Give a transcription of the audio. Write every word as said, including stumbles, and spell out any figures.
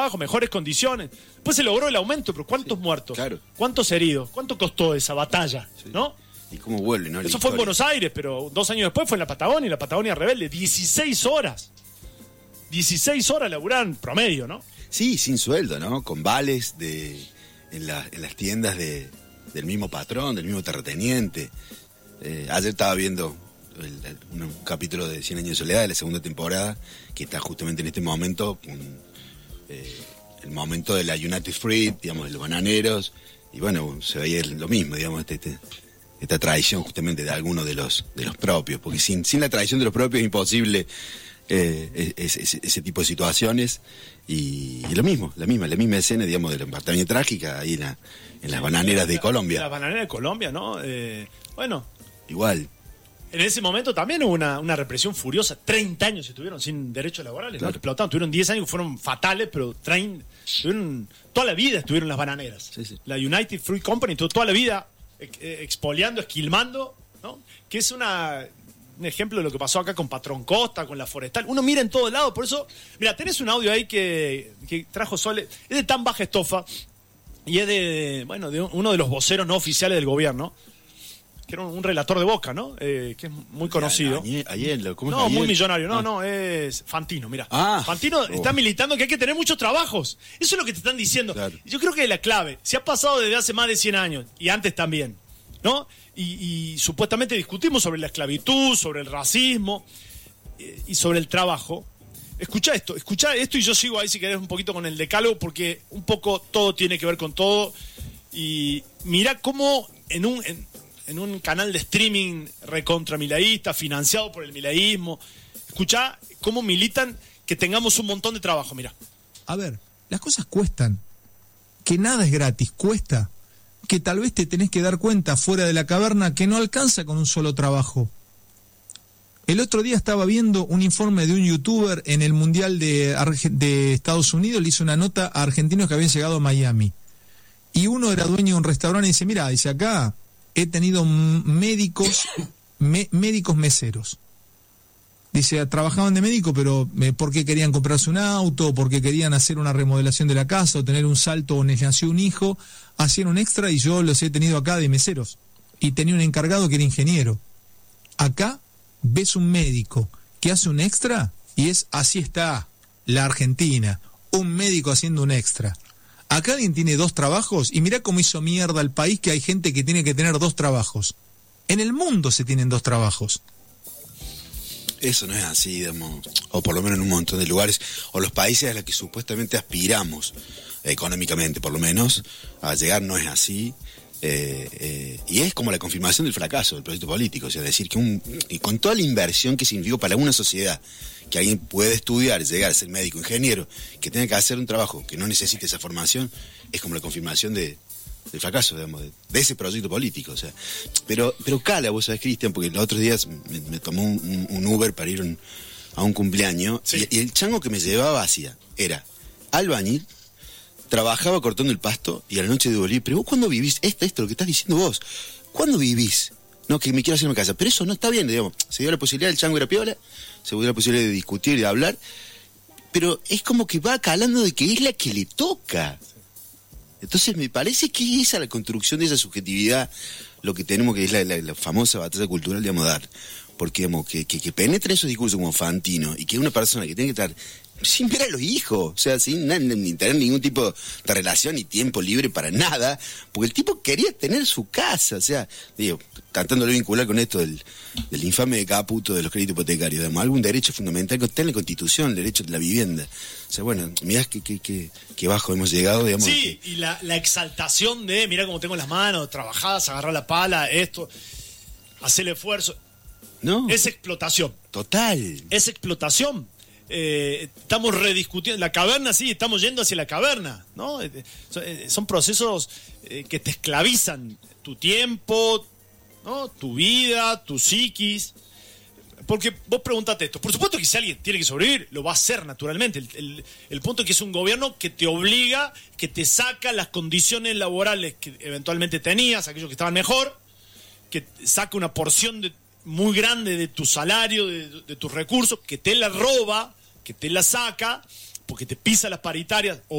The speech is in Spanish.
trabajo, mejores condiciones. Después se logró el aumento, pero ¿cuántos sí, muertos? Claro. ¿Cuántos heridos? ¿Cuánto costó esa batalla? Sí. ¿No? ¿Y cómo vuelve, no? Eso fue en Buenos Aires, pero dos años después fue en la Patagonia, y la Patagonia rebelde. dieciséis horas. dieciséis horas laburaron promedio, ¿no? Sí, sin sueldo, ¿no? Con vales de, en, la, en las tiendas de, del mismo patrón, del mismo terrateniente. Eh, ayer estaba viendo el, el, un, un capítulo de Cien años de soledad de la segunda temporada, que está justamente en este momento, un, eh, el momento de la United Fruit, digamos, de los bananeros, y bueno, se veía lo mismo, digamos, este, este, esta tradición justamente de algunos de los, de los propios, porque sin, sin la tradición de los propios es imposible eh, ese, ese, ese tipo de situaciones, y, y lo mismo, la misma, la misma escena, digamos, de la pandemia trágica ahí en, la, en las bananeras de Colombia. Las bananeras de Colombia, ¿no? Eh, bueno... Igual. En ese momento también hubo una, una represión furiosa. treinta años estuvieron sin derechos laborales, claro. ¿No? Explotaron. Tuvieron diez años que fueron fatales, pero treinta, tuvieron, toda la vida estuvieron las bananeras. Sí, sí. La United Fruit Company estuvo toda la vida expoliando, esquilmando, ¿no? Que es una, un ejemplo de lo que pasó acá con Patrón Costa, con la Forestal. Uno mira en todos lados, por eso... Mira, tenés un audio ahí que, que trajo Sole. Es de tan baja estofa y es de, bueno, de uno de los voceros no oficiales del gobierno, que era un, un relator de Boca, ¿no? Eh, que es muy conocido. Ayer, ayer, ¿cómo no, es muy millonario. No, ah. no, es Fantino, mira. Ah. Fantino oh. está militando que hay que tener muchos trabajos. Eso es lo que te están diciendo. Claro. Yo creo que es la clave. Se ha pasado desde hace más de cien años, y antes también, ¿no? Y, y supuestamente discutimos sobre la esclavitud, sobre el racismo eh, y sobre el trabajo. Escuchá esto, escuchá esto, y yo sigo ahí si querés un poquito con el decálogo, porque un poco todo tiene que ver con todo. Y mirá cómo en un... En, en un canal de streaming recontra milaísta, financiado por el milaísmo. Escuchá cómo militan que tengamos un montón de trabajo, mirá. A ver, las cosas cuestan. Que nada es gratis, cuesta. Que tal vez te tenés que dar cuenta fuera de la caverna que no alcanza con un solo trabajo. El otro día estaba viendo un informe de un youtuber en el Mundial de, Arge- de Estados Unidos, le hizo una nota a argentinos que habían llegado a Miami. Y uno era dueño de un restaurante y dice, mira, dice acá... he tenido médicos me, médicos meseros. Dice, trabajaban de médico, pero eh, porque querían comprarse un auto, porque querían hacer una remodelación de la casa, o tener un salto, o les nació un hijo, hacían un extra, y yo los he tenido acá de meseros. Y tenía un encargado que era ingeniero. Acá ves un médico que hace un extra, y es, así está la Argentina, un médico haciendo un extra. Acá alguien tiene dos trabajos, y mirá cómo hizo mierda el país, que hay gente que tiene que tener dos trabajos. En el mundo se tienen dos trabajos. Eso no es así, digamos, o por lo menos en un montón de lugares, o los países a los que supuestamente aspiramos, económicamente por lo menos, a llegar no es así. Eh, eh, y es como la confirmación del fracaso del proyecto político, o sea, decir que un, y con toda la inversión que significó para una sociedad, que alguien puede estudiar, llegar a ser médico, ingeniero, que tenga que hacer un trabajo que no necesite esa formación, es como la confirmación de, del fracaso, digamos, de, de ese proyecto político, o sea. Pero, pero cala, vos sabés, Cristian, porque los otros días me, me tomó un, un, un Uber para ir un, a un cumpleaños, sí. y, y el chango que me llevaba hacia era albañil, trabajaba cortando el pasto, y a la noche de volver, pero vos cuándo vivís, esto, esto, lo que estás diciendo vos, ¿cuándo vivís? No, que me quiero hacer una casa, pero eso no está bien, digamos, se dio la posibilidad, el chango era piola, se dio la posibilidad de discutir, de hablar, pero es como que va calando de que es la que le toca. Entonces me parece que esa la construcción de esa subjetividad, lo que tenemos que es la, la, la famosa batalla cultural, digamos, dar, porque digamos, que, que, que penetre esos discursos como Fantino, y que una persona que tiene que estar sin ver a los hijos, o sea, sin ni tener ningún tipo de relación ni tiempo libre para nada, porque el tipo quería tener su casa, o sea, digo, tratándolo de vincular con esto del, del infame de Caputo de los créditos hipotecarios, digamos, algún derecho fundamental que está en la Constitución, el derecho de la vivienda. O sea, bueno, mirá que, que, que, que bajo hemos llegado, digamos. Sí, que... y la, la exaltación de, mirá cómo tengo las manos, trabajadas, agarrar la pala, esto, hacer el esfuerzo. No. Es explotación. Total. Es explotación. Eh, estamos rediscutiendo la caverna, sí, estamos yendo hacia la caverna, ¿no? Eh, son, eh, son procesos eh, que te esclavizan tu tiempo, ¿no? Tu vida, tu psiquis. Porque vos preguntate esto, por supuesto que si alguien tiene que sobrevivir, lo va a hacer naturalmente. El, el, el punto es que es un gobierno que te obliga, que te saca las condiciones laborales que eventualmente tenías, aquellos que estaban mejor, que saca una porción de, muy grande de tu salario, de, de tus recursos, que te la roba, que te la saca, porque te pisa las paritarias. O